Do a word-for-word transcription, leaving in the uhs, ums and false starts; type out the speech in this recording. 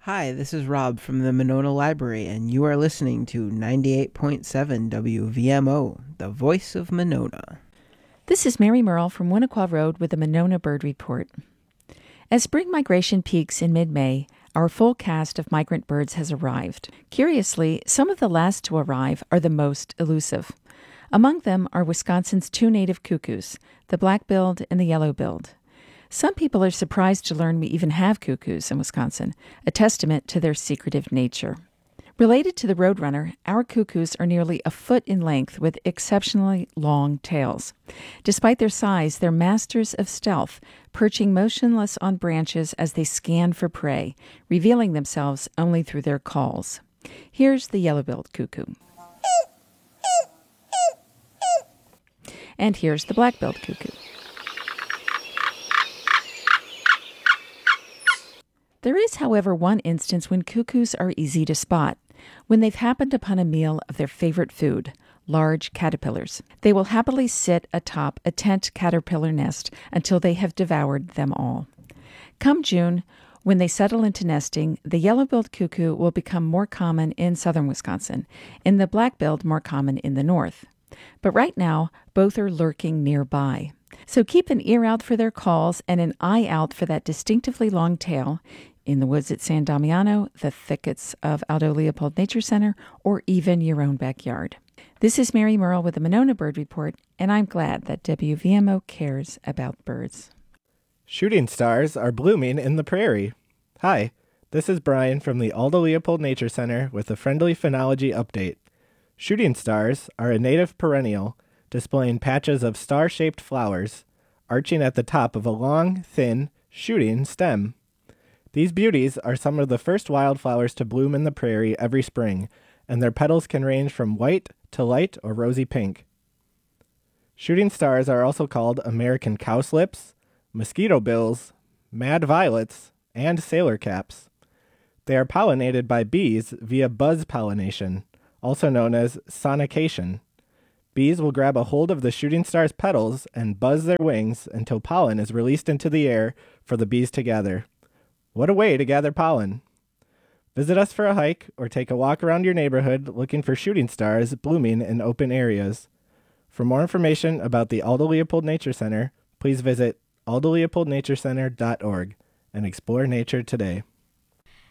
Hi, this is Rob from the Monona Library, and you are listening to ninety-eight point seven W V M O, the voice of Monona. This is Mary Merle from Winnequa Road with the Monona Bird Report. As spring migration peaks in mid-May, our full cast of migrant birds has arrived. Curiously, some of the last to arrive are the most elusive. Among them are Wisconsin's two native cuckoos, the black-billed and the yellow-billed. Some people are surprised to learn we even have cuckoos in Wisconsin, a testament to their secretive nature. Related to the roadrunner, our cuckoos are nearly a foot in length with exceptionally long tails. Despite their size, they're masters of stealth, perching motionless on branches as they scan for prey, revealing themselves only through their calls. Here's the yellow-billed cuckoo. And here's the black-billed cuckoo. There is, however, one instance when cuckoos are easy to spot, when they've happened upon a meal of their favorite food, large caterpillars. They will happily sit atop a tent caterpillar nest until they have devoured them all. Come June, when they settle into nesting, the yellow-billed cuckoo will become more common in southern Wisconsin, and the black-billed more common in the north. But right now, both are lurking nearby. So keep an ear out for their calls and an eye out for that distinctively long tail in the woods at San Damiano, the thickets of Aldo Leopold Nature Center, or even your own backyard. This is Mary Merle with the Monona Bird Report, and I'm glad that W V M O cares about birds. Shooting stars are blooming in the prairie. Hi, this is Brian from the Aldo Leopold Nature Center with a friendly phenology update. Shooting stars are a native perennial displaying patches of star-shaped flowers arching at the top of a long, thin, shooting stem. These beauties are some of the first wildflowers to bloom in the prairie every spring, and their petals can range from white to light or rosy pink. Shooting stars are also called American cowslips, mosquito bills, mad violets, and sailor caps. They are pollinated by bees via buzz pollination, also known as sonication. Bees will grab a hold of the shooting star's petals and buzz their wings until pollen is released into the air for the bees to gather. What a way to gather pollen! Visit us for a hike or take a walk around your neighborhood looking for shooting stars blooming in open areas. For more information about the Aldo Leopold Nature Center, please visit aldo leopold nature center dot org and explore nature today.